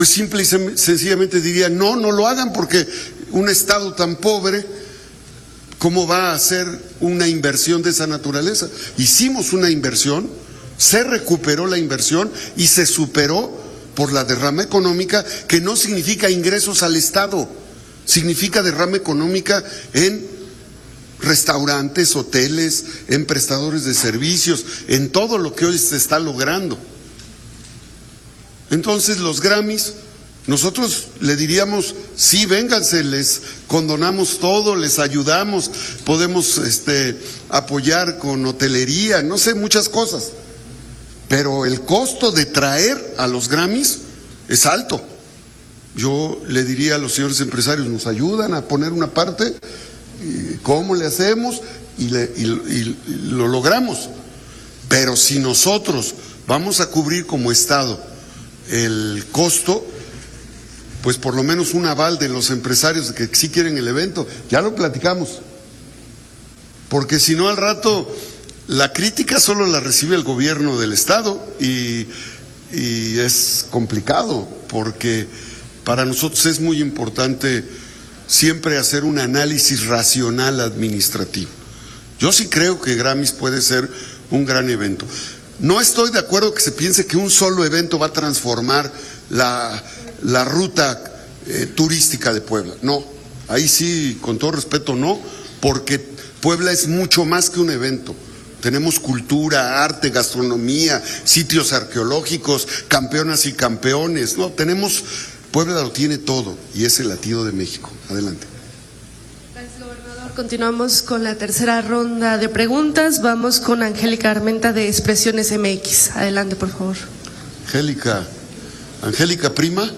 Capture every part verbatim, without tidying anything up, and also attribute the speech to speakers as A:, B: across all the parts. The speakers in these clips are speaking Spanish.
A: pues simple y sencillamente diría, no, no lo hagan, porque un estado tan pobre, ¿cómo va a hacer una inversión de esa naturaleza? Hicimos una inversión, se recuperó la inversión y se superó por la derrama económica, que no significa ingresos al Estado, significa derrama económica en restaurantes, hoteles, en prestadores de servicios, en todo lo que hoy se está logrando. Entonces los Grammys, nosotros le diríamos, sí, vénganse, les condonamos todo, les ayudamos, podemos este, apoyar con hotelería, no sé, muchas cosas, pero el costo de traer a los Grammys es alto. Yo le diría a los señores empresarios, nos ayudan a poner una parte, ¿cómo le hacemos? Y, le, y, y, y lo logramos. Pero si nosotros vamos a cubrir como Estado el costo, pues por lo menos un aval de los empresarios de que sí quieren el evento, ya lo platicamos, porque si no al rato la crítica solo la recibe el gobierno del Estado y, y es complicado, porque para nosotros es muy importante siempre hacer un análisis racional administrativo. Yo sí creo que Grammys puede ser un gran evento. No estoy de acuerdo que se piense que un solo evento va a transformar la, la ruta eh, turística de Puebla. No, ahí sí, con todo respeto, no, porque Puebla es mucho más que un evento. Tenemos cultura, arte, gastronomía, sitios arqueológicos, campeonas y campeones, no, tenemos, Puebla lo tiene todo y es el latido de México. Adelante.
B: Continuamos con la tercera ronda de preguntas. Vamos con Angélica Armenta de Expresiones M X. Adelante, por favor.
A: Angélica, Angélica Prima.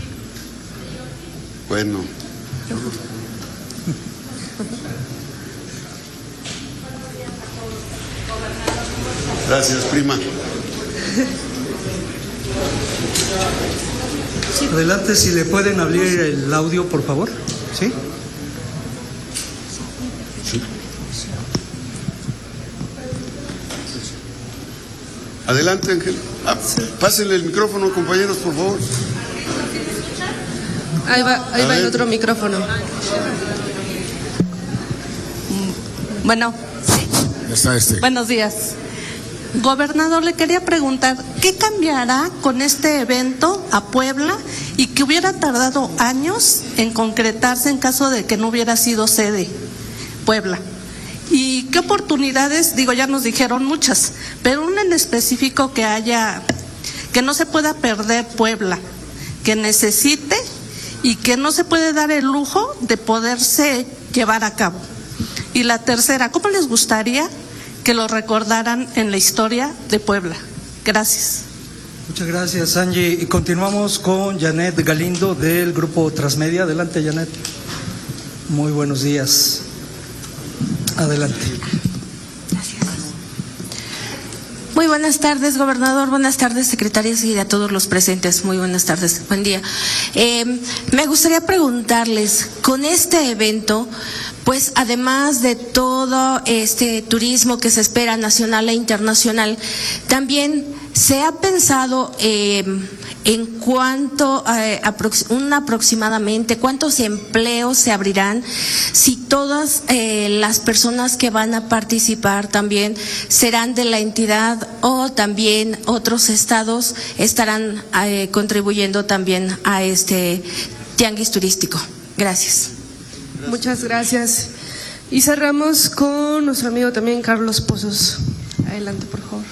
A: Bueno. Gracias, prima.
C: Adelante, si le pueden abrir el audio, por favor. ¿Sí?
A: Adelante, Ángel. Ah, pásenle el micrófono, compañeros, por favor.
B: Ahí va, ahí va el otro micrófono.
D: Bueno, sí.
E: Está este.
D: Buenos días. Gobernador, le quería preguntar, ¿qué cambiará con este evento a Puebla y que hubiera tardado años en concretarse en caso de que no hubiera sido sede Puebla? ¿Y qué oportunidades? Digo, ya nos dijeron muchas, pero una en específico que haya, que no se pueda perder Puebla, que necesite y que no se puede dar el lujo de poderse llevar a cabo. Y la tercera, ¿cómo les gustaría que lo recordaran en la historia de Puebla? Gracias.
C: Muchas gracias, Angie. Y continuamos con Janet Galindo del Grupo Transmedia. Adelante, Janet. Muy buenos días. Adelante.
F: Gracias. Muy buenas tardes, gobernador. Buenas tardes, secretarias, y a todos los presentes. Muy buenas tardes. Buen día. Eh, me gustaría preguntarles, con este evento, pues además de todo este turismo que se espera nacional e internacional, también se ha pensado eh, en cuánto, eh, aprox un aproximadamente, cuántos empleos se abrirán, si todas eh, las personas que van a participar también serán de la entidad o también otros estados estarán eh, contribuyendo también a este tianguis turístico. Gracias.
B: Muchas gracias. Y cerramos con nuestro amigo también Carlos Pozos. Adelante, por favor.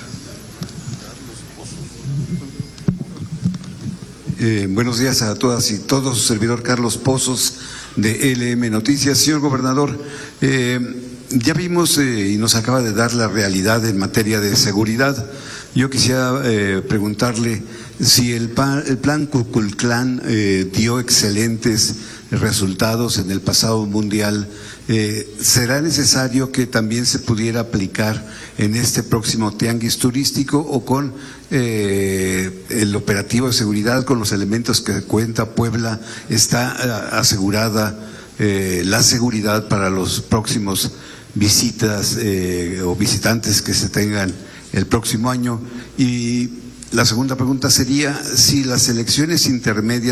G: Eh, buenos días a todas y todos, su servidor Carlos Pozos de L M Noticias. Señor gobernador, eh, ya vimos eh, y nos acaba de dar la realidad en materia de seguridad. Yo quisiera eh, preguntarle si el, pa, el plan Kukulcán eh, dio excelentes resultados en el pasado mundial. Eh, ¿Será necesario que también se pudiera aplicar en este próximo tianguis turístico o con eh, el operativo de seguridad, con los elementos que cuenta Puebla, está uh, asegurada eh, la seguridad para los próximos visitas eh, o visitantes que se tengan el próximo año? Y La segunda pregunta sería si las elecciones intermedias